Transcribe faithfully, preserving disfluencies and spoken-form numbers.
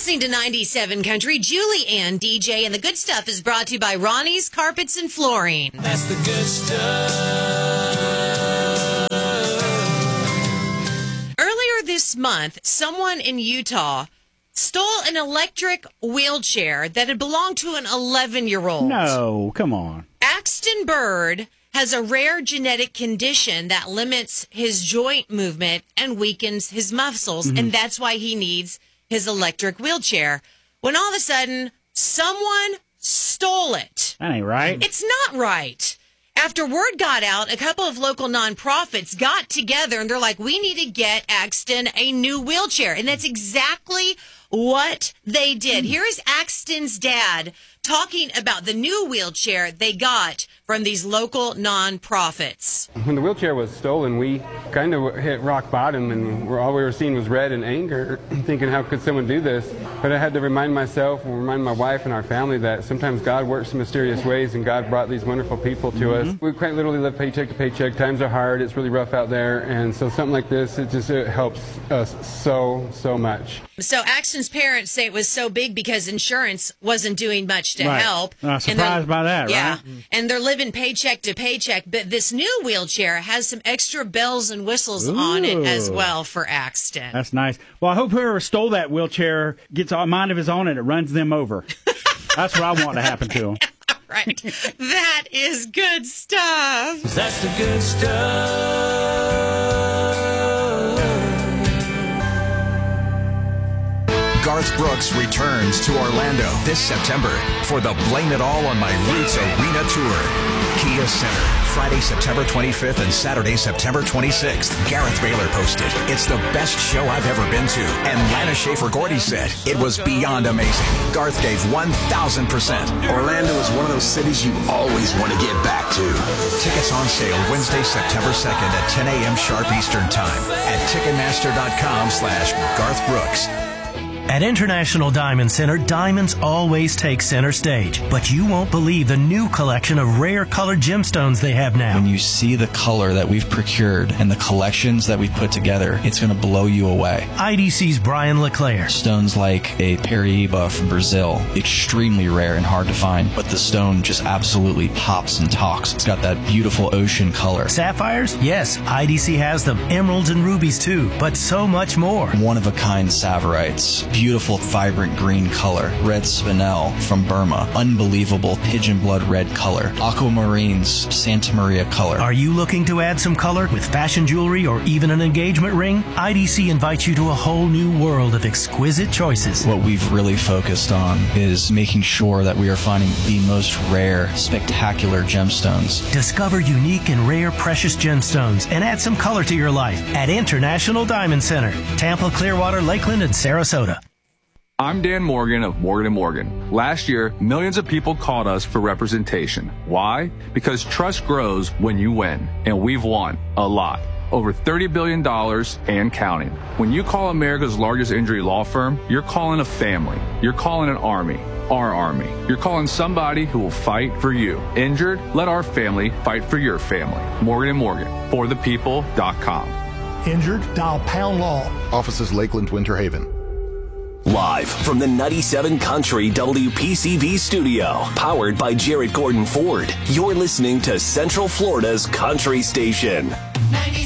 listening to ninety-seven Country. Julie Ann, D J, and the good stuff is brought to you by Ronnie's Carpets and Flooring. That's the good stuff. Earlier this month, someone in Utah stole an electric wheelchair that had belonged to an eleven-year-old. No, come on. Axton Bird has a rare genetic condition that limits his joint movement and weakens his muscles, mm-hmm. and that's why he needs his electric wheelchair. When all of a sudden, someone stole it. That ain't right. It's not right. After word got out, a couple of local nonprofits got together, and they're like, we need to get Axton a new wheelchair. And that's exactly what they did. Here is Axton's dad talking about the new wheelchair they got from these local nonprofits. When the wheelchair was stolen, we kind of hit rock bottom, and all we were seeing was red and anger, thinking, how could someone do this? But I had to remind myself and remind my wife and our family that sometimes God works in mysterious ways, and God brought these wonderful people to mm-hmm. us. We quite literally live paycheck to paycheck. Times are hard. It's really rough out there, and so something like this, it just it helps us so, so much. So Axton's parents say it was so big because insurance wasn't doing much to right. help. Uh, surprised by that, yeah. right? Yeah, and they're living paycheck to paycheck. But this new wheelchair has some extra bells and whistles Ooh. on it as well for Axton. That's nice. Well, I hope whoever stole that wheelchair gets a mind of his own and it runs them over. That's what I want to happen to them. Right. That is good stuff. That's the good stuff. Garth Brooks returns to Orlando this September for the Blame It All on My Roots Arena Tour. Kia Center, Friday, September twenty-fifth and Saturday, September twenty-sixth. Gareth Baylor posted, "It's the best show I've ever been to." And Lana Schaefer-Gordy said, "It was beyond amazing." Garth gave one thousand percent. Orlando is one of those cities you always want to get back to. Tickets on sale Wednesday, September second at ten a.m. sharp Eastern Time at Ticketmaster.com slash Garth Brooks. At International Diamond Center, diamonds always take center stage. But you won't believe the new collection of rare colored gemstones they have now. When you see the color that we've procured and the collections that we've put together, it's going to blow you away. I D C's Brian LeClaire. Stones like a Paraíba from Brazil, extremely rare and hard to find, but the stone just absolutely pops and talks. It's got that beautiful ocean color. Sapphires? Yes, I D C has them. Emeralds and rubies too, but so much more. One-of-a-kind Saverites. Beautiful, vibrant green color. Red spinel from Burma. Unbelievable pigeon blood red color. Aquamarines, Santa Maria color. Are you looking to add some color with fashion jewelry or even an engagement ring? I D C invites you to a whole new world of exquisite choices. What we've really focused on is making sure that we are finding the most rare, spectacular gemstones. Discover unique and rare precious gemstones and add some color to your life at International Diamond Center, Tampa, Clearwater, Lakeland, and Sarasota. I'm Dan Morgan of Morgan and Morgan. Last year, millions of people called us for representation. Why? Because trust grows when you win, and we've won a lot. Over thirty billion dollars and counting. When you call America's largest injury law firm, you're calling a family. You're calling an army. Our army. You're calling somebody who will fight for you. Injured? Let our family fight for your family. Morgan and Morgan. For the people dot com. Injured? Dial Pound Law. Offices Lakeland, Winter Haven. Live from the ninety-seven Country W P C V studio, powered by Jared Gordon Ford, you're listening to Central Florida's Country Station.